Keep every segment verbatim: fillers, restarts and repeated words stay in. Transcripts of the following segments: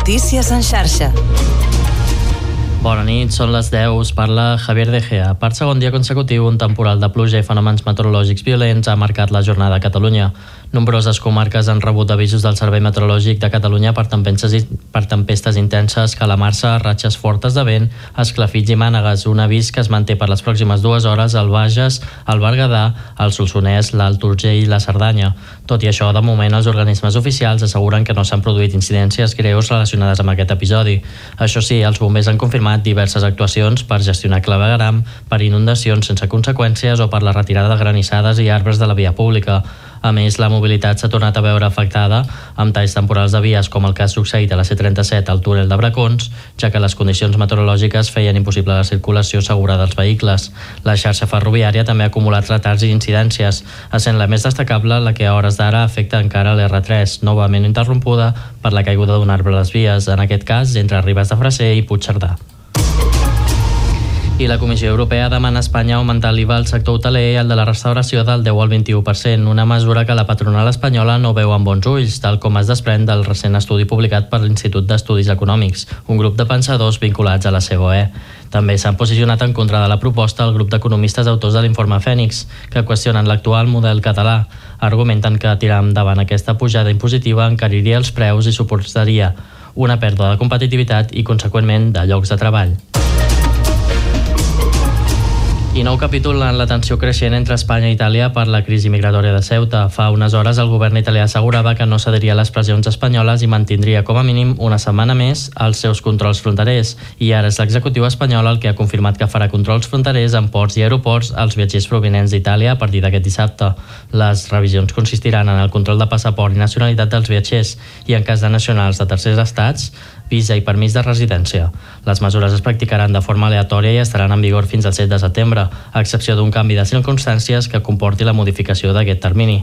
Notícies en xarxa. Bona nit, són les deu, us parla Javier De Gea. Per segon dia consecutiu, un temporal de pluja i fenòmens meteorològics violents ha marcat la jornada a Catalunya. Nombroses comarques han rebut avisos del Servei Meteorològic de Catalunya per tempestes, per tempestes intenses, calamarsa, ratxes fortes de vent, esclafits i mànegues. Un avís que es manté per les pròximes dues hores al Bages, al Berguedà, al Solsonès, l'Alt Urgell i la Cerdanya. Tot i això, de moment, els organismes oficials asseguren que no s'han produït incidències greus relacionades amb aquest episodi. Això sí, els bombers han confirmat diverses actuacions per gestionar clavegueram, per inundacions sense conseqüències o per la retirada de granissades i arbres de la via pública. A més, la mobilitat s'ha tornat a veure afectada amb talls temporals de vies, com el que ha succeït a la C trenta-set al túnel de Bracons, ja que les condicions meteorològiques feien impossible la circulació segura dels vehicles. La xarxa ferroviària també ha acumulat retards i incidències, essent la més destacable la que a hores d'ara afecta encara l'R tres, novament interrompuda per la caiguda d'un arbre a les vies, en aquest cas entre Ribes de Freser i Puigcerdà. I la Comissió Europea demana a Espanya augmentar l'I V A al sector hoteler i el de la restauració del deu al vint-i-u per cent, una mesura que la patronal espanyola no veu amb bons ulls, tal com es desprèn del recent estudi publicat per l'Institut d'Estudis Econòmics, un grup de pensadors vinculats a la C O E. També s'han posicionat en contra de la proposta el grup d'economistes autors de l'informe Fènix, que qüestionen l'actual model català. Argumenten que tirar endavant aquesta pujada impositiva encariria els preus i suposaria una pèrdua de competitivitat i, conseqüentment, de llocs de treball. I nou capítol en la tensió creixent entre Espanya i Itàlia per la crisi migratòria de Ceuta. Fa unes hores el govern italià assegurava que no cediria a les pressions espanyoles i mantindria com a mínim una setmana més els seus controls fronterers. I ara és l'executiu espanyol el que ha confirmat que farà controls fronterers en ports i aeroports als viatgers provinents d'Itàlia a partir d'aquest dissabte. Les revisions consistiran en el control de passaport i nacionalitat dels viatgers i, en cas de nacionals de tercers estats, visa i permís de residència. Les mesures es practicaran de forma aleatòria i estaran en vigor fins al set de setembre, a excepció d'un canvi de circumstàncies que comporti la modificació d'aquest termini.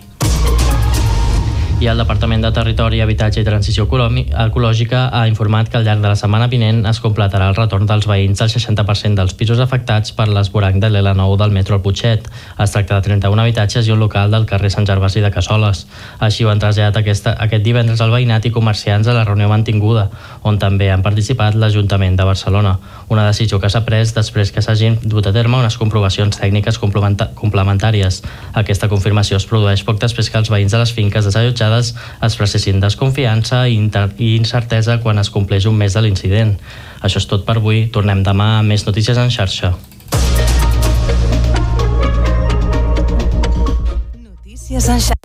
I el Departament de Territori, Habitatge i Transició Ecològica ha informat que al llarg de la setmana vinent es completarà el retorn dels veïns del seixanta per cent dels pisos afectats per l'esvoranc de l'L nou del metro al Putxet. Es tracta de trenta-un habitatges i un local del carrer Sant Gervasi de Cassoles. Així ho han traslladat aquesta, aquest divendres al veïnat i comerciants a la reunió mantinguda, on també han participat l'Ajuntament de Barcelona. Una decisió que s'ha pres després que s'hagin dut a terme unes comprovacions tècniques complementàries. Aquesta confirmació es produeix poc després que els veïns de les finques desallotjades es expressessin desconfiança i incertesa quan es compleix un mes de l'incident. Això és tot per avui. Tornem demà amb més notícies en xarxa. Notícies en xarxa.